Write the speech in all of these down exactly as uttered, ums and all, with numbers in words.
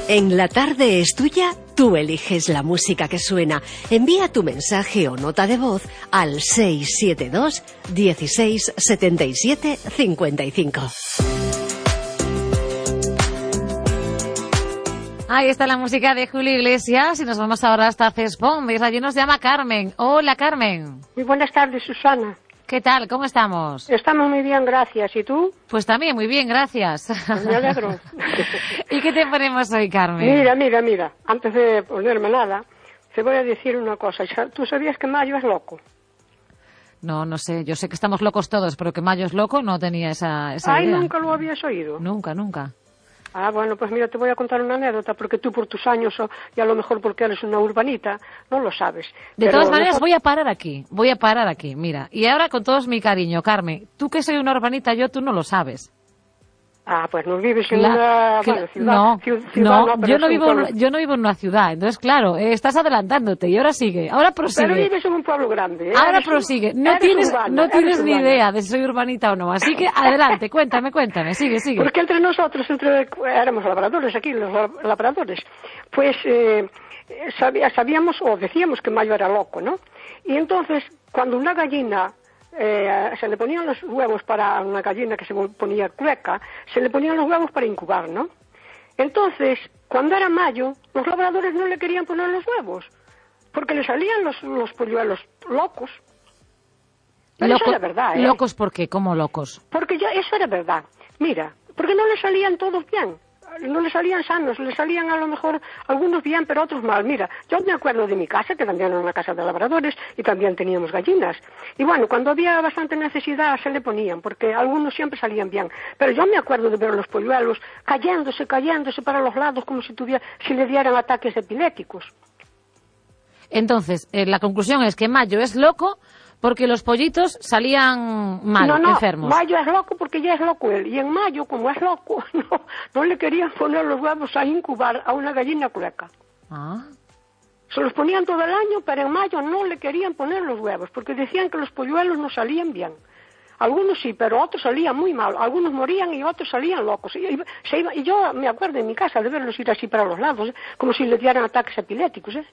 En La Tarde es Tuya, tú eliges la música que suena. Envía tu mensaje o nota de voz al seis siete dos, dieciséis, setenta y siete, cincuenta y cinco. Ahí está la música de Julio Iglesias y nos vamos ahora hasta Cespón. Desde allí nos llama Carmen. Hola, Carmen. Muy buenas tardes, Susana. ¿Qué tal? ¿Cómo estamos? Estamos muy bien, gracias. ¿Y tú? Pues también, muy bien, gracias. Pues me alegro. ¿Y qué te ponemos hoy, Carmen? Mira, mira, mira. Antes de ponerme nada, te voy a decir una cosa. ¿Tú sabías que Mayo es loco? No, no sé. Yo sé que estamos locos todos, pero que Mayo es loco no tenía esa, esa Ay, idea. ¿nunca lo habías oído? Nunca, nunca. Ah, bueno, pues mira, te voy a contar una anécdota, porque tú por tus años, o, y a lo mejor porque eres una urbanita, no lo sabes. De Pero todas maneras, mejor... voy a parar aquí, voy a parar aquí, mira. Y ahora con todo mi cariño, Carmen, tú que soy una urbanita, yo tú no lo sabes. Ah, pues no vives en La, una que, bueno, ciudad. No, ciudad, no, no yo, no vivo, pueblo... yo no vivo en una ciudad. Entonces, claro, eh, estás adelantándote y ahora sigue, ahora prosigue. Pero vives en un pueblo grande. ¿eh? Ahora eres prosigue. Un, no tienes, urbana, no tienes ni urbana. idea de si soy urbanita o no. Así que adelante, cuéntame, cuéntame, sigue, sigue. Porque entre nosotros, entre éramos labradores aquí, los labradores, pues eh, sabía, sabíamos o decíamos que Mayo era loco, ¿no? Y entonces, cuando una gallina... Eh, se le ponían los huevos para una gallina que se ponía clueca, se le ponían los huevos para incubar, ¿no? Entonces, cuando era mayo, los labradores no le querían poner los huevos, porque le salían los, los polluelos locos. Pero Loco, eso era verdad, ¿eh? ¿Locos por qué? ¿Cómo locos? Porque ya eso era verdad. Mira, porque no le salían todos bien. No le salían sanos, le salían a lo mejor algunos bien, pero otros mal. Mira, yo me acuerdo de mi casa, que también era una casa de labradores, y también teníamos gallinas. Y bueno, cuando había bastante necesidad se le ponían, porque algunos siempre salían bien. Pero yo me acuerdo de ver los polluelos cayéndose, cayéndose para los lados, como si tuviera, si le dieran ataques epilépticos. Entonces, eh, la conclusión es que Mayo es loco porque los pollitos salían mal, no, no, enfermos. Mayo es loco porque ya es loco él. Y en Mayo, como es loco, no, no le querían poner los huevos a incubar a una gallina culeca. Ah. Se los ponían todo el año, pero en Mayo no le querían poner los huevos, porque decían que los polluelos no salían bien. Algunos sí, pero otros salían muy mal. Algunos morían y otros salían locos. Y, y, se iba, y yo me acuerdo en mi casa de verlos ir así para los lados, ¿eh? Como si le dieran ataques epilépticos, ¿eh?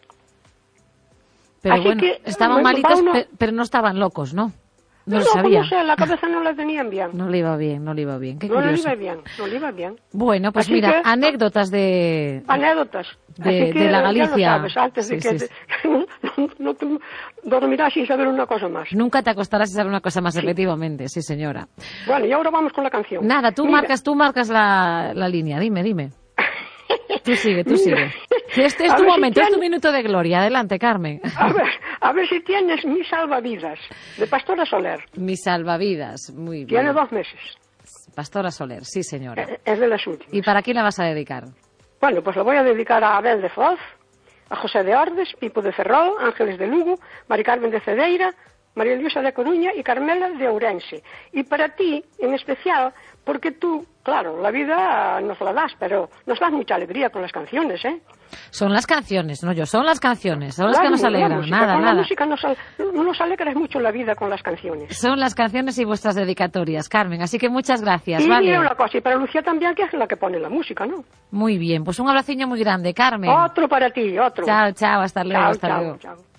Pero así bueno, que, estaban bueno, malitos, uno... pe pero no estaban locos, ¿no? No, No, lo sabía. no sé, la cabeza no la tenían bien. No le iba bien, no le iba bien. Qué no curioso. le iba bien, no le iba bien. Bueno, pues así mira, que, anécdotas de... Anécdotas. De, así que, de la Galicia. Ya lo sabes, antes sí, de que sí, te, no, no, no te dormirás sin saber una cosa más. Nunca te acostarás sin saber una cosa más, sí. Efectivamente, sí señora. Bueno, y ahora vamos con la canción. Nada, tú Mira. marcas, tú marcas la, la línea, dime, dime. Tú sigue, tú sigue. Este es A tu ver si momento, es tiene- tu minuto de gloria. Adelante, Carmen. A ver, a ver si tienes Mi Salvavidas, de Pastora Soler. Mi salvavidas, muy bien. Tiene dos meses. Pastora Soler, sí señora. Eh, Es de las últimas. ¿Y para quién la vas a dedicar? Bueno, pues lo voy a dedicar a Abel de Foz, a José de Ordes, Pipo de Ferrol, Ángeles de Lugo, Mari Carmen de Cedeira, María Luisa de Coruña y Carmela de Ourense. Y para ti, en especial, porque tú, claro, la vida nos la das, pero nos das mucha alegría con las canciones, ¿eh? Son las canciones, no yo, son las canciones, son las La que nos mu- la alegran, música, nada, con nada. La música nos, al- nos alegras mucho la vida con las canciones. Son las canciones y vuestras dedicatorias, Carmen, así que muchas gracias, Y ¿vale? mira una cosa, y para Lucía también, que es la que pone la música, ¿no? Muy bien, pues un abraciño muy grande, Carmen. Otro para ti, otro. Chao, chao, hasta luego, Chao, hasta chao, luego. chao.